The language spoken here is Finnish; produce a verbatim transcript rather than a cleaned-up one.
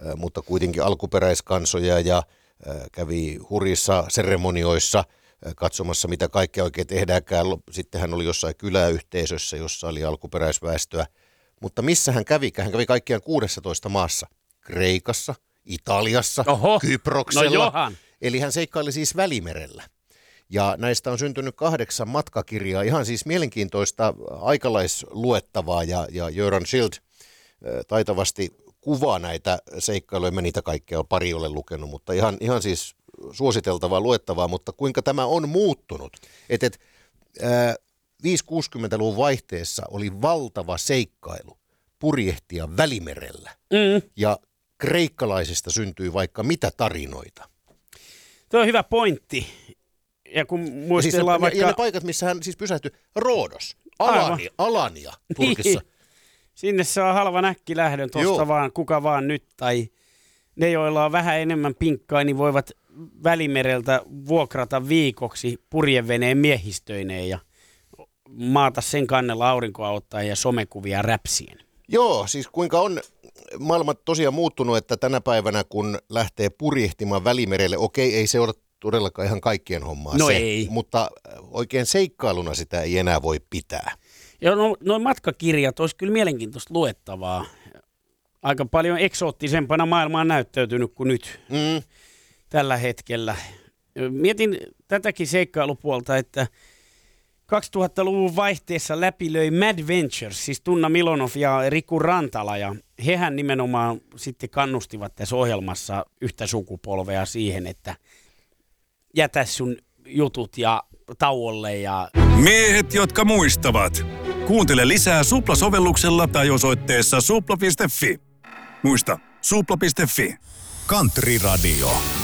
mutta kuitenkin alkuperäiskansoja ja kävi hurjissa seremonioissa katsomassa, mitä kaikkea oikein tehdäänkään. Sitten hän oli jossain kyläyhteisössä, jossa oli alkuperäisväestöä. Mutta missä hän kävi? Hän kävi kaikkiaan kuudessatoista maassa. Kreikassa, Italiassa, Oho, Kyproksella. No Eli hän seikkaili siis Välimerellä. Ja näistä on syntynyt kahdeksan matkakirjaa. Ihan siis mielenkiintoista aikalaisluettavaa ja, ja Göran Schild taitavasti kuvaa näitä seikkailuja. Mä niitä kaikkea on pari ole lukenut, mutta ihan, ihan siis suositeltavaa luettavaa. Mutta kuinka tämä on muuttunut? Et, et, ää, viisikymmentä-kuusikymmentäluvun vaihteessa oli valtava seikkailu purjehtia Välimerellä. Mm. Ja kreikkalaisista syntyi vaikka mitä tarinoita. Tuo on hyvä pointti. Ja kun muistellaan ja siis ne, vaikka... Ja ne paikat, missä hän siis pysähtyi, Roodos, Alania, Alania Turkissa. Niin. Sinne saa halvan äkkilähdön tuosta vaan, kuka vaan nyt. Tai ne, joilla on vähän enemmän pinkkaa, niin voivat Välimereltä vuokrata viikoksi purjeveneen miehistöineen ja maata sen kannella aurinkoa ottaa ja somekuvia räpsien. Joo, siis kuinka on maailma tosiaan muuttunut, että tänä päivänä kun lähtee purjehtimaan Välimerelle, okei, ei se ole todellakaan ihan kaikkien hommaa no se, ei. mutta oikein seikkailuna sitä ei enää voi pitää. Joo, no, no matkakirjat olisi kyllä mielenkiintoista luettavaa. Aika paljon eksoottisempana maailma on näyttäytynyt kuin nyt Mm. tällä hetkellä. Mietin tätäkin seikkailupuolta, että kaksituhattaluvun vaihteessa läpilöi Mad Ventures, siis Tunna Milonov ja Riku Rantala, ja hehän nimenomaan sitten kannustivat tässä ohjelmassa yhtä sukupolvea siihen, että jätä sun jutut ja tauolle ja... Miehet, jotka muistavat. Kuuntele lisää Supla-sovelluksella tai osoitteessa supla piste fi. Muista, supla piste fi. Country Radio.